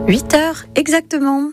8h exactement.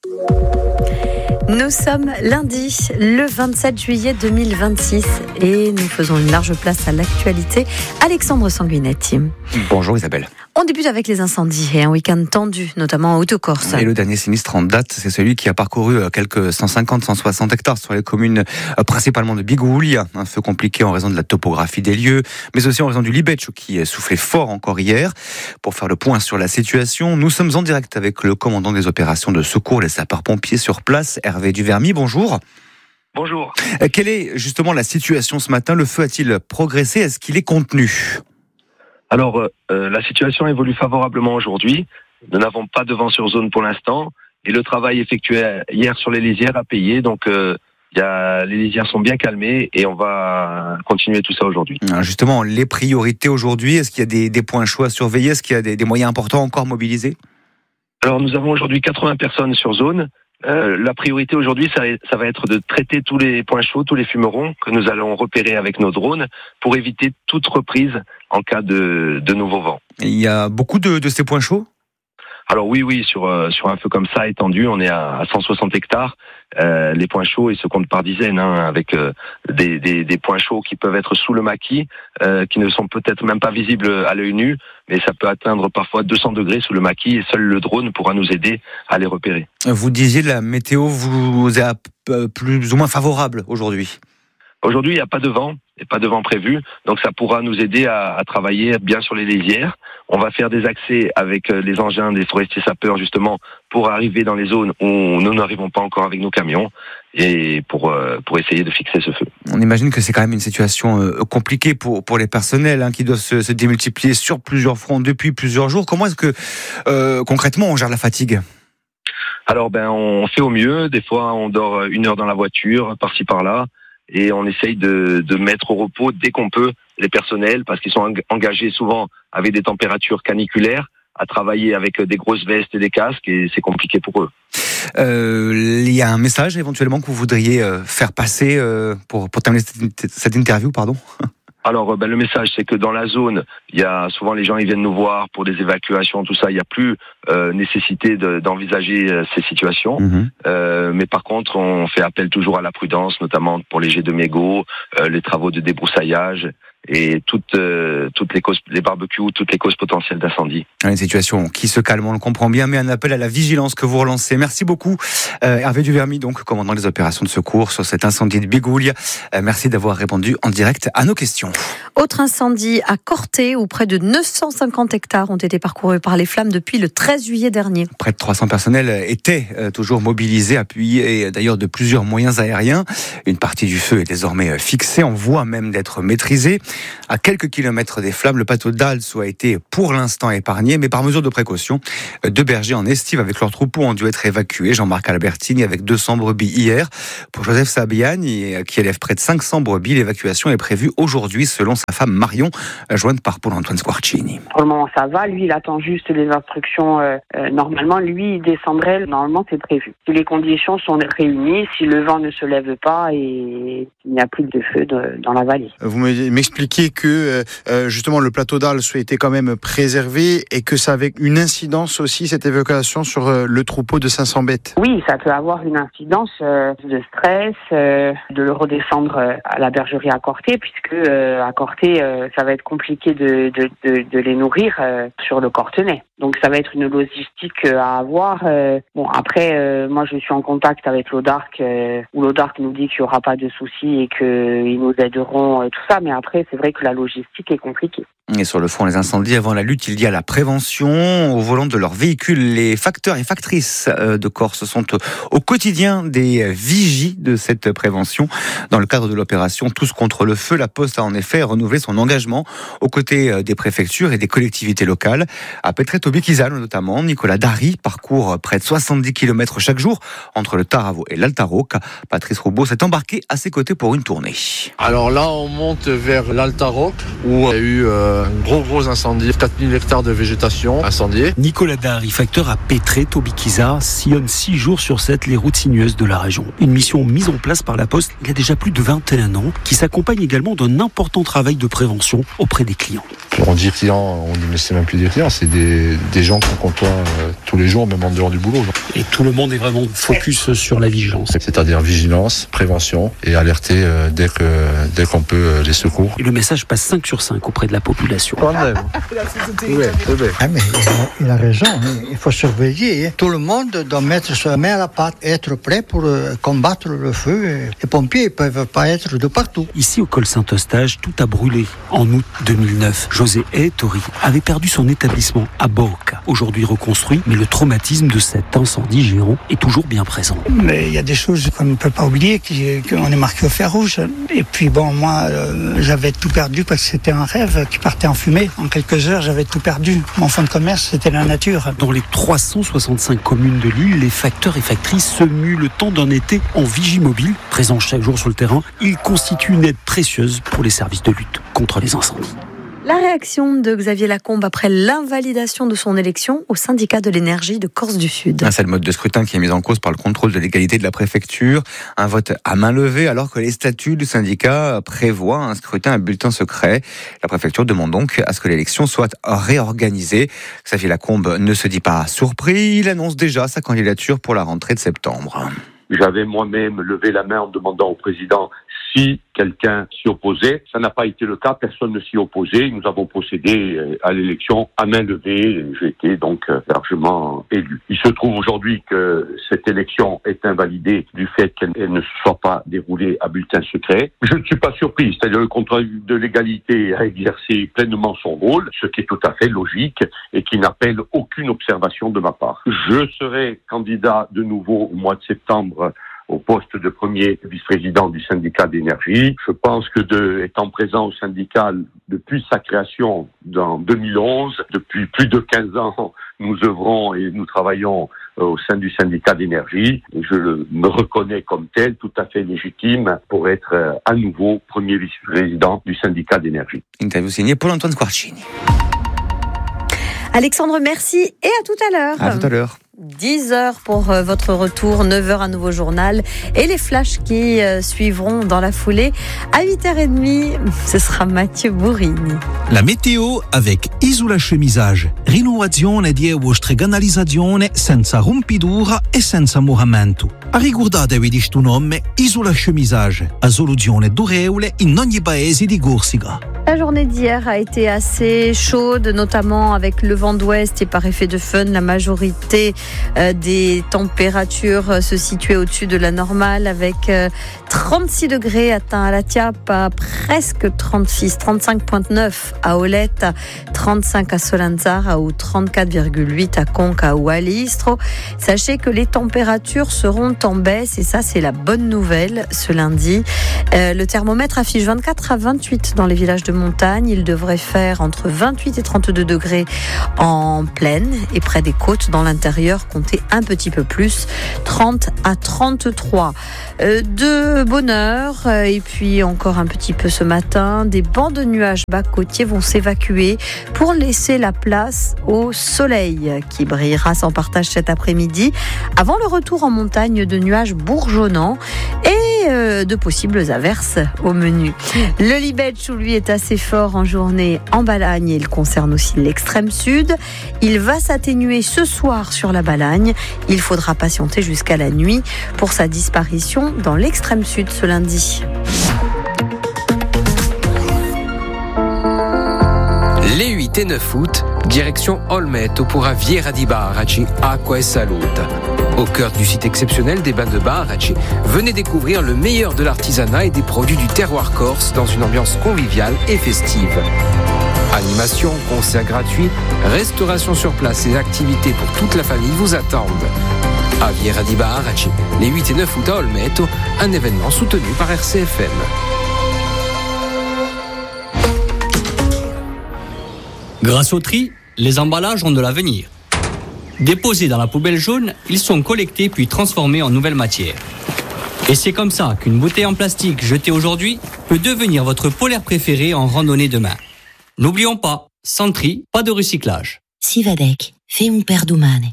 Nous sommes lundi, le 27 juillet 2026 et nous faisons une large place à l'actualité. Alexandre Sanguinetti. Bonjour Isabelle. On débute avec les incendies et un week-end tendu, notamment en Haute-Corse. Et le dernier sinistre en date, c'est celui qui a parcouru quelques 150-160 hectares sur les communes principalement de Bigoulia. Un feu compliqué en raison de la topographie des lieux, mais aussi en raison du Libeccio qui soufflait fort encore hier. Pour faire le point sur la situation, nous sommes en direct avec le commandant des opérations de secours, les sapeurs-pompiers sur place, Hervé Duvermy. Bonjour. Bonjour. Quelle est justement la situation ce matin ? Le feu a-t-il progressé ? Est-ce qu'il est contenu ? Alors, la situation évolue favorablement aujourd'hui. Nous n'avons pas de vent sur zone pour l'instant. Et le travail effectué hier sur les lisières a payé. Donc, les lisières sont bien calmées et on va continuer tout ça aujourd'hui. Justement, les priorités aujourd'hui, est-ce qu'il y a des points chauds à surveiller ? Est-ce qu'il y a des moyens importants encore mobilisés ? Alors, nous avons aujourd'hui 80 personnes sur zone. La priorité aujourd'hui, ça va être de traiter tous les points chauds, tous les fumerons que nous allons repérer avec nos drones pour éviter toute reprise en cas de nouveau vent. Il y a beaucoup de ces points chauds ? Alors oui, sur un feu comme ça étendu, on est à 160 hectares. Les points chauds, ils se comptent par dizaines, avec des points chauds qui peuvent être sous le maquis, qui ne sont peut-être même pas visibles à l'œil nu, mais ça peut atteindre parfois 200 degrés sous le maquis et seul le drone pourra nous aider à les repérer. Vous disiez la météo vous est plus ou moins favorable aujourd'hui ? Aujourd'hui, il n'y a pas de vent, prévu, donc ça pourra nous aider à travailler bien sur les lisières. On va faire des accès avec les engins des forestiers sapeurs justement pour arriver dans les zones où nous n'arrivons pas encore avec nos camions et pour essayer de fixer ce feu. On imagine que c'est quand même une situation compliquée pour les personnels qui doivent se démultiplier sur plusieurs fronts depuis plusieurs jours. Comment est-ce que concrètement on gère la fatigue ? Alors on fait au mieux. Des fois on dort 1 heure dans la voiture, par-ci par-là. Et on essaye de mettre au repos dès qu'on peut les personnels parce qu'ils sont engagés souvent avec des températures caniculaires à travailler avec des grosses vestes et des casques et c'est compliqué pour eux. Il y a un message éventuellement que vous voudriez faire passer pour terminer cette interview, pardon ? Alors, le message, c'est que dans la zone, il y a souvent les gens, ils viennent nous voir pour des évacuations, tout ça. Il n'y a plus nécessité d'envisager ces situations. Mais par contre, on fait appel toujours à la prudence, notamment pour les jets de mégots, les travaux de débroussaillage et toutes les causes, les barbecues, toutes les causes potentielles d'incendie. Une situation qui se calme, on le comprend bien, mais un appel à la vigilance que vous relancez. Merci beaucoup, Hervé Duvermy, donc commandant des opérations de secours sur cet incendie de Bigoulia. Merci d'avoir répondu en direct à nos questions. Autre incendie à Corté, où près de 950 hectares ont été parcourus par les flammes depuis le 13 juillet dernier. Près de 300 personnels étaient toujours mobilisés, appuyés d'ailleurs de plusieurs moyens aériens. Une partie du feu est désormais fixée, en voie même d'être maîtrisée. À quelques kilomètres des flammes, le plateau d'Als a été pour l'instant épargné, mais par mesure de précaution, 2 bergers en estive avec leurs troupeaux ont dû être évacués. Jean-Marc Albertini avec 200 brebis hier. Pour Joseph Sabiani, qui élève près de 500 brebis, l'évacuation est prévue aujourd'hui selon sa femme Marion, jointe par Paul-Antoine Squarcini. Pour le moment, ça va. Lui, il attend juste les instructions. Normalement, lui, il descendrait. Normalement, c'est prévu. Si les conditions sont réunies, si le vent ne se lève pas et il n'y a plus de feu dans la vallée. Vous m'expliquez que justement le plateau d'Als a été quand même préservé et que ça avait une incidence aussi, cette évacuation, sur le troupeau de 500 bêtes. Oui, ça peut avoir une incidence de stress, de le redescendre à la bergerie à Corté, puisque à Corté, ça va être compliqué de les nourrir sur le Cortenay. Donc ça va être une logistique à avoir. Bon, après, moi je suis en contact avec l'Audarc, où l'Audarc nous dit qu'il n'y aura pas de soucis et qu'ils nous aideront, tout ça. Mais après, c'est vrai que la logistique est compliquée. Et sur le front des incendies, avant la lutte, il y a la prévention. Au volant de leurs véhicules, les facteurs et factrices de Corse sont au quotidien des vigies de cette prévention. Dans le cadre de l'opération Tous contre le feu, la Poste a en effet renouvelé son engagement aux côtés des préfectures et des collectivités locales. À Petreto-Bichisano notamment, Nicolas Dari parcourt près de 70 km chaque jour entre le Taravo et l'Altaroc. Patrice Roubaud s'est embarqué à ses côtés pour une tournée. Alors là, on monte vers l'Altaroc où il y a eu un gros incendie, 4000 hectares de végétation incendiée. Nicolas Dari, facteur à Petreto-Bichisano, sillonne 6 jours sur 7 les routes sinueuses de la région. Une mission mise en place par la Poste il y a déjà plus de 21 ans, qui s'accompagne également d'un important travail de prévention auprès des clients. On dit clients, mais c'est même plus des clients, c'est des des gens qu'on côtoie tous les jours, même en dehors du boulot. Et tout le monde est vraiment focus sur la vigilance. C'est-à-dire vigilance, prévention et alerter dès qu'on peut les secours. Et le message passe 5 sur 5 auprès de la population. Mais il a raison, il faut surveiller. Tout le monde doit mettre sa main à la pâte, être prêt pour combattre le feu. Les pompiers ne peuvent pas être de partout. Ici, au col Saint-Eustache, tout a brûlé. En août 2009, José Tori avait perdu son établissement à Boca, aujourd'hui reconstruit, mais le traumatisme de cet incendie géant est toujours bien présent. Mais il y a des choses qu'on ne peut pas oublier, qu'on est marqué au fer rouge. Et puis bon, moi, j'avais tout perdu parce que c'était un rêve qui partait en fumée. En quelques heures, j'avais tout perdu. Mon fonds de commerce, c'était la nature. Dans les 365 communes de l'île, les facteurs et factrices se muent le temps d'un été en vigie mobile. Présents chaque jour sur le terrain, ils constituent une aide précieuse pour les services de lutte contre les incendies. La réaction de Xavier Lacombe après l'invalidation de son élection au syndicat de l'énergie de Corse du Sud. C'est le mode de scrutin qui est mis en cause par le contrôle de légalité de la préfecture. Un vote à main levée alors que les statuts du syndicat prévoient un scrutin à bulletin secret. La préfecture demande donc à ce que l'élection soit réorganisée. Xavier Lacombe ne se dit pas surpris. Il annonce déjà sa candidature pour la rentrée de septembre. J'avais moi-même levé la main en demandant au président si quelqu'un s'y opposait. Ça n'a pas été le cas, personne ne s'y opposait. Nous avons procédé à l'élection à main levée et j'ai été donc largement élu. Il se trouve aujourd'hui que cette élection est invalidée du fait qu'elle ne soit pas déroulée à bulletin secret. Je ne suis pas surpris, c'est-à-dire le contrôle de légalité a exercé pleinement son rôle, ce qui est tout à fait logique et qui n'appelle aucune observation de ma part. Je serai candidat de nouveau au mois de septembre au poste de premier vice-président du syndicat d'énergie. Je pense que étant présent au syndicat depuis sa création en 2011, depuis plus de 15 ans, nous œuvrons et nous travaillons au sein du syndicat d'énergie. Et je me reconnais comme tel, tout à fait légitime pour être à nouveau premier vice-président du syndicat d'énergie. Interview signée Paul-Antoine Squarcini. Alexandre, merci et à tout à l'heure. À tout à l'heure. 10h pour votre retour, 9h un nouveau journal et les flashs qui suivront dans la foulée. À 8h30, ce sera Mathieu Bourrini. La météo avec Isola Chemisage. Rinnovazione di streganalizzazione senza rompidura e senza moramento. Ricordatevi di sto nome Isola Chemisage, a soluzione durevole in ogni paese di Corsica. La journée d'hier a été assez chaude, notamment avec le vent d'ouest et par effet de fun, la majorité des températures se situaient au-dessus de la normale avec 36 degrés atteints à la Tiape, à presque 36, 35,9 à Olette, 35 à Solanzara ou 34,8 à Conca ou à Listro. Sachez que les températures seront en baisse et ça c'est la bonne nouvelle ce lundi. Le thermomètre affiche 24 à 28 dans les villages de montagne. Il devrait faire entre 28 et 32 degrés en plaine et près des côtes dans l'intérieur, comptez un petit peu plus, 30 à 33. De bonne heure et puis encore un petit peu ce matin, des bancs de nuages bas côtiers vont s'évacuer pour laisser la place au soleil qui brillera sans partage cet après-midi avant le retour en montagne de nuages bourgeonnants et de possibles averses au menu. Le Libetchou, lui, est assez fort en journée en Balagne et il concerne aussi l'extrême sud. Il va s'atténuer ce soir sur la Balagne. Il faudra patienter jusqu'à la nuit pour sa disparition dans l'extrême sud ce lundi. Les 8 et 9 août, direction Olmeto pour Viera di Baraci, Acqua e Salute. Au cœur du site exceptionnel des bains de Baraci, venez découvrir le meilleur de l'artisanat et des produits du terroir corse dans une ambiance conviviale et festive. Animation, concerts gratuits, restauration sur place et activités pour toute la famille vous attendent. À Viera di Baraci, les 8 et 9 août à Olmeto, un événement soutenu par RCFM. Grâce au tri, les emballages ont de l'avenir. Déposés dans la poubelle jaune, ils sont collectés puis transformés en nouvelle matière. Et c'est comme ça qu'une bouteille en plastique jetée aujourd'hui peut devenir votre polaire préféré en randonnée demain. N'oublions pas, sans tri, pas de recyclage. Sivadec, fait un perdomane.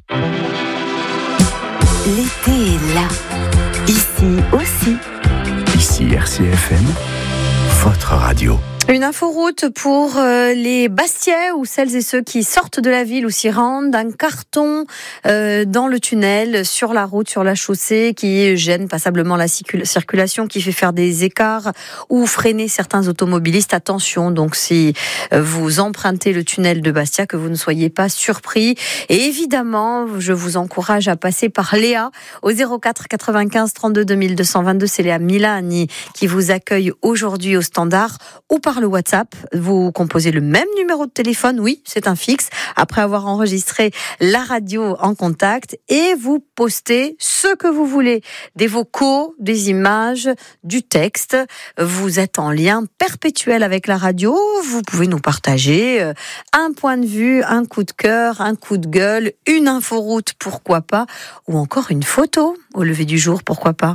L'été est là. Ici aussi. Ici RCFM, votre radio. Une inforoute pour les Bastiais ou celles et ceux qui sortent de la ville ou s'y rendent. Un carton dans le tunnel, sur la route, sur la chaussée, qui gêne passablement la circulation, qui fait faire des écarts ou freiner certains automobilistes. Attention, donc si vous empruntez le tunnel de Bastia, que vous ne soyez pas surpris. Et évidemment, je vous encourage à passer par Léa au 04 95 32 2222. C'est Léa Milani qui vous accueille aujourd'hui au standard ou par le WhatsApp. Vous composez le même numéro de téléphone, oui, c'est un fixe, après avoir enregistré la radio en contact, et vous postez ce que vous voulez, des vocaux, des images, du texte. Vous êtes en lien perpétuel avec la radio, vous pouvez nous partager un point de vue, un coup de cœur, un coup de gueule, une inforoute, pourquoi pas, ou encore une photo au lever du jour, pourquoi pas.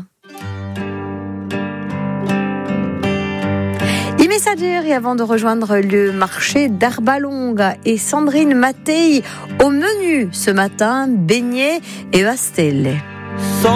Et avant de rejoindre le marché d'Arbalonga et Sandrine Mattei au menu ce matin, beignets et pastelle.